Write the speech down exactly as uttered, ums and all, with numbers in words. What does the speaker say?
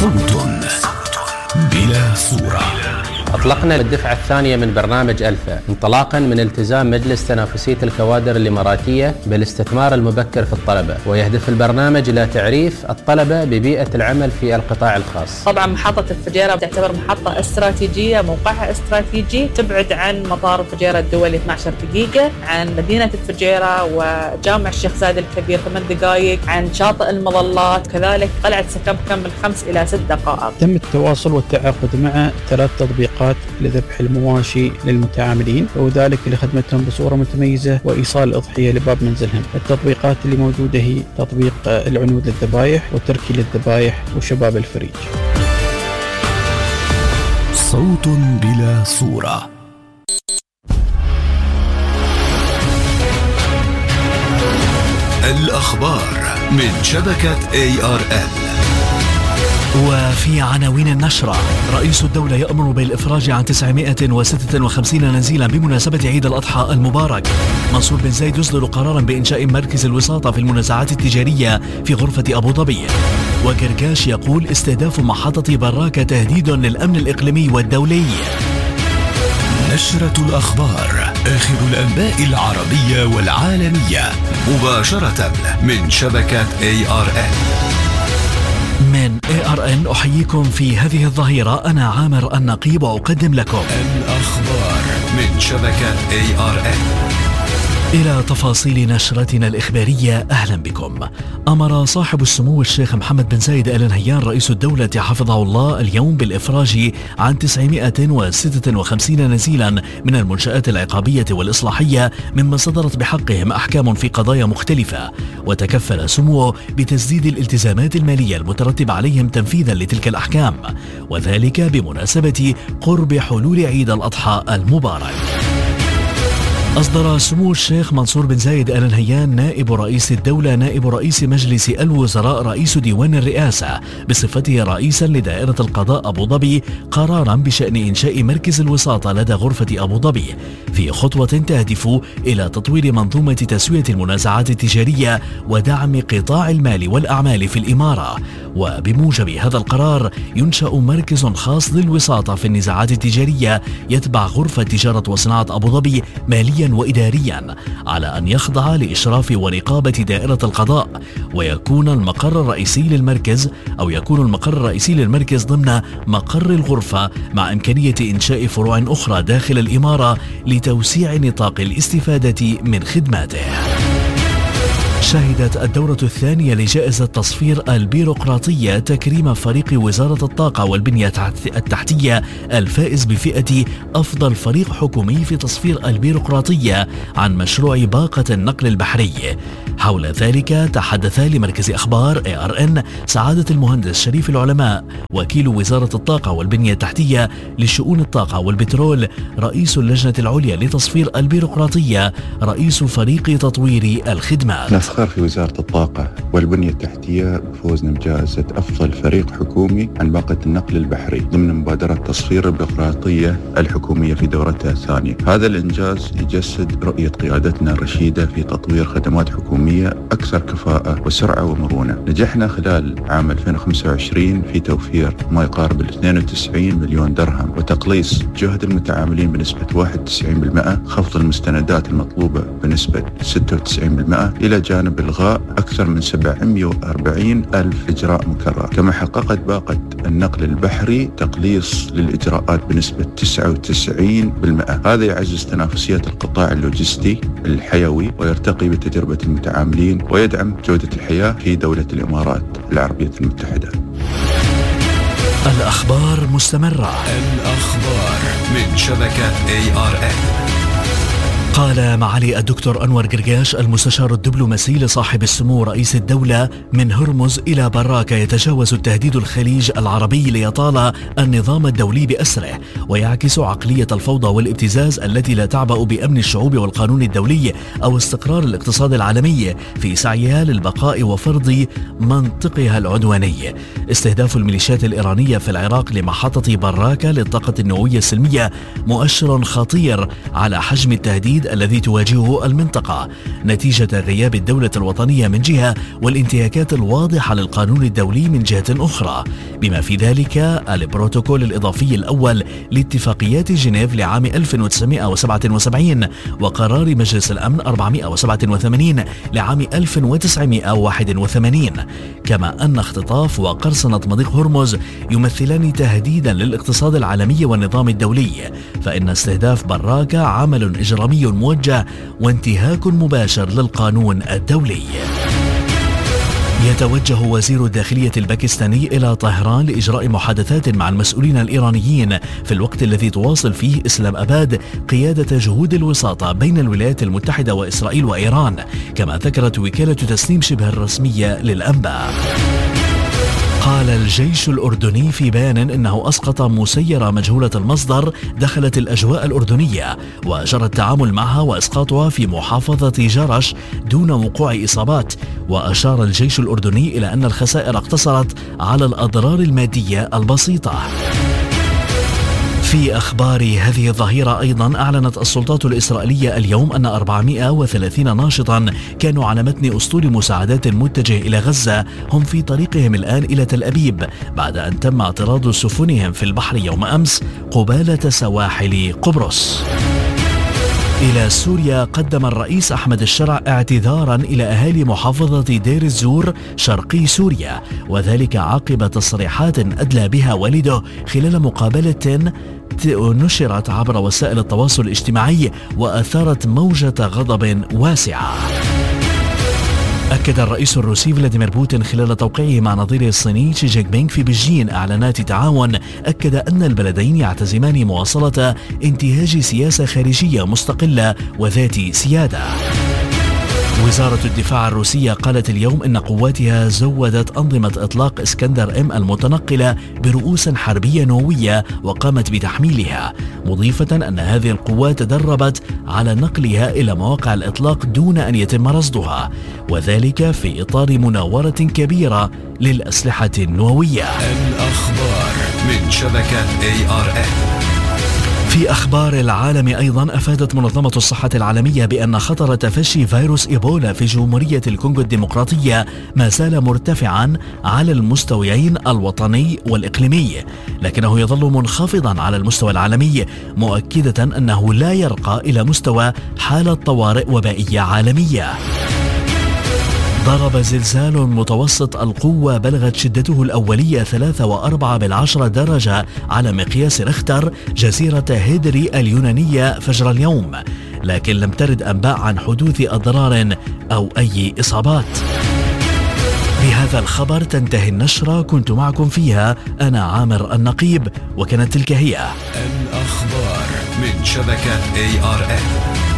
صوت بلا صورة. أطلقنا الدفعة الثانية من برنامج ألفا انطلاقا من التزام مجلس تنافسية الكوادر الإماراتية بالاستثمار المبكر في الطلبة، ويهدف البرنامج إلى تعريف الطلبة ببيئة العمل في القطاع الخاص. طبعا محطة الفجيرة تعتبر محطة استراتيجية، موقعها استراتيجي، تبعد عن مطار الفجيرة الدولي اثنتي عشرة دقيقة، عن مدينة الفجيرة وجامع الشيخ زايد الكبير ثمان دقائق، عن شاطئ المظلات، كذلك قلعة سكبكم من خمس إلى ست دقائق. تم التواصل والتعاقد مع ثلاث تطبيقات لذبح المواشي للمتعاملين، وذلك لخدمتهم بصورة متميزة وإيصال الأضحية لباب منزلهم. التطبيقات اللي موجودة هي تطبيق العنود للذبائح وتركي للذبائح وشباب الفريج. صوت بلا صورة. الأخبار من شبكة إيه آر إل. وفي عناوين النشرة: رئيس الدولة يأمر بالإفراج عن تسعمائة وستة وخمسين نزيلا بمناسبة عيد الأضحى المبارك. منصور بن زايد يصدر قرارا بإنشاء مركز الوساطة في المنازعات التجارية في غرفة أبو ظبي. وقرقاش يقول استهداف محطة براكة تهديد للأمن الإقليمي والدولي. نشرة الأخبار، آخر الأنباء العربية والعالمية، مباشرة من شبكة إيه آر إل. من إيه آر إن أحييكم في هذه الظهيرة، أنا عامر النقيب وأقدم لكم الأخبار من شبكة إيه آر إن. إلى تفاصيل نشرتنا الإخبارية، أهلا بكم. أمر صاحب السمو الشيخ محمد بن زايد آل نهيان رئيس الدولة حفظه الله اليوم بالإفراج عن تسعمائة وستة وخمسين نزيلا من المنشآت العقابية والإصلاحية مما صدرت بحقهم أحكام في قضايا مختلفة، وتكفل سموه بتسديد الالتزامات المالية المترتبة عليهم تنفيذا لتلك الأحكام، وذلك بمناسبة قرب حلول عيد الأضحى المبارك. أصدر سمو الشيخ منصور بن زايد آل نهيان نائب رئيس الدولة نائب رئيس مجلس الوزراء رئيس ديوان الرئاسة بصفته رئيسا لدائرة القضاء أبو ظبي قرارا بشأن إنشاء مركز الوساطة لدى غرفة أبو ظبي في خطوة تهدف إلى تطوير منظومة تسوية المنازعات التجارية ودعم قطاع المال والأعمال في الإمارة. وبموجب هذا القرار ينشأ مركز خاص للوساطة في النزاعات التجارية يتبع غرفة تجارة وصناعة أبو ظبي ماليا وإداريا، على أن يخضع لإشراف ورقابة دائرة القضاء، ويكون المقر الرئيسي للمركز أو يكون المقر الرئيسي للمركز ضمن مقر الغرفة، مع إمكانية إنشاء فروع أخرى داخل الإمارة لتوسيع نطاق الاستفادة من خدماته. شهدت الدورة الثانية لجائزة تصفير البيروقراطية تكريم فريق وزارة الطاقة والبنية التحتية الفائز بفئة أفضل فريق حكومي في تصفير البيروقراطية عن مشروع باقة النقل البحري. حول ذلك تحدث لمركز أخبار إيه آر إن سعادة المهندس شريف العلماء وكيل وزارة الطاقة والبنية التحتية لشؤون الطاقة والبترول، رئيس اللجنة العليا لتصفير البيروقراطية، رئيس فريق تطوير الخدمات. نفخر في وزارة الطاقة والبنية التحتية بفوزنا بجائزة أفضل فريق حكومي عن باقة النقل البحري ضمن مبادرة تصفير البيروقراطية الحكومية في دورتها الثانية. هذا الإنجاز يجسد رؤية قيادتنا الرشيدة في تطوير خدمات حكومية أكثر كفاءة وسرعة ومرونة. نجحنا خلال عام ألفين وخمسة وعشرين في توفير ما يقارب اثنين وتسعين مليون درهم وتقليص جهد المتعاملين بنسبة واحد وتسعين بالمئة، خفض المستندات المطلوبة بنسبة ستة وتسعين بالمئة، إلى جانب إلغاء أكثر من سبعمائة وأربعين ألف إجراء مكرر. كما حققت باقة النقل البحري تقليص للإجراءات بنسبة تسعة وتسعين بالمئة. هذا يعزز تنافسية القطاع اللوجستي الحيوي ويرتقي بتجربة المتعاملين ويدعم جودة الحياة في دولة الإمارات العربية المتحدة. الأخبار مستمرة. الأخبار من شبكة إيه آر إن. قال معالي الدكتور أنور قرقاش المستشار الدبلوماسي لصاحب السمو رئيس الدولة: من هرمز إلى براكة يتجاوز التهديد الخليج العربي ليطال النظام الدولي بأسره، ويعكس عقلية الفوضى والابتزاز التي لا تعبأ بأمن الشعوب والقانون الدولي أو استقرار الاقتصاد العالمي في سعيها للبقاء وفرض منطقها العدواني. استهداف الميليشيات الإيرانية في العراق لمحطة براكة للطاقة النووية السلمية مؤشر خطير على حجم التهديد الشديد الذي تواجهه المنطقة نتيجة غياب الدولة الوطنية من جهة والانتهاكات الواضحة للقانون الدولي من جهة أخرى، بما في ذلك البروتوكول الإضافي الأول لاتفاقيات جنيف لعام ألف وتسعمائة وسبعة وسبعين وقرار مجلس الأمن أربعمائة وسبعة وثمانين لعام ألف وتسعمائة وواحد وثمانين، كما أن اختطاف وقرصنة مضيق هرمز يمثلان تهديدا للاقتصاد العالمي والنظام الدولي، فإن استهداف براكة عمل إجرامي موجه وانتهاك مباشر للقانون الدولي. يتوجه وزير الداخلية الباكستاني إلى طهران لإجراء محادثات مع المسؤولين الإيرانيين في الوقت الذي تواصل فيه إسلام أباد قيادة جهود الوساطة بين الولايات المتحدة وإسرائيل وإيران، كما ذكرت وكالة تسنيم شبه الرسمية للأنباء. قال الجيش الأردني في بيان إنه أسقط مسيرة مجهولة المصدر دخلت الأجواء الأردنية وجرى التعامل معها وإسقاطها في محافظة جرش دون وقوع إصابات، وأشار الجيش الأردني إلى أن الخسائر اقتصرت على الأضرار المادية البسيطة. في أخبار هذه الظهيرة أيضا أعلنت السلطات الإسرائيلية اليوم أن أربعمائة وثلاثين ناشطا كانوا على متن أسطول مساعدات متجه إلى غزة هم في طريقهم الآن إلى تل أبيب بعد أن تم اعتراض سفنهم في البحر يوم أمس قبالة سواحل قبرص. إلى سوريا قدم الرئيس أحمد الشرع اعتذارا إلى أهالي محافظة دير الزور شرقي سوريا، وذلك عقب تصريحات أدلى بها والده خلال مقابلة نشرت عبر وسائل التواصل الاجتماعي وأثارت موجة غضب واسعة. أكد الرئيس الروسي فلاديمير بوتين خلال توقيعه مع نظيره الصيني شي جين بينغ في بيجين إعلانات تعاون أكد أن البلدين يعتزمان مواصلة انتهاج سياسة خارجية مستقلة وذات سيادة. وزارة الدفاع الروسية قالت اليوم إن قواتها زودت أنظمة إطلاق إسكندر إم المتنقلة برؤوس حربية نووية وقامت بتحميلها، مضيفة أن هذه القوات تدربت على نقلها إلى مواقع الإطلاق دون أن يتم رصدها، وذلك في إطار مناورة كبيرة للأسلحة النووية. الأخبار من شبكة إيه آر إن. في أخبار العالم أيضا أفادت منظمة الصحة العالمية بأن خطر تفشي فيروس إيبولا في جمهورية الكونغو الديمقراطية ما زال مرتفعا على المستويين الوطني والإقليمي، لكنه يظل منخفضا على المستوى العالمي، مؤكدة أنه لا يرقى إلى مستوى حالة طوارئ وبائية عالمية. ضرب زلزال متوسط القوة بلغت شدته الأولية ثلاثة وأربعة بالعشرة درجة على مقياس ريختر جزيرة هيدري اليونانية فجر اليوم، لكن لم ترد أنباء عن حدوث أضرار أو أي إصابات. بهذا الخبر تنتهي النشرة، كنت معكم فيها أنا عامر النقيب، وكانت تلك هي الأخبار من شبكة إيه آر إن.